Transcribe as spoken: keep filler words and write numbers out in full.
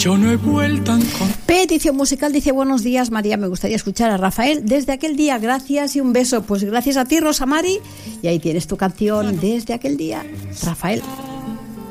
yo no he vuelto a encontrar. Petición musical dice: buenos días, María, me gustaría escuchar a Rafael Desde aquel día, gracias y un beso. Pues gracias a ti, Rosa Mari, y ahí tienes tu canción Desde aquel día, Rafael.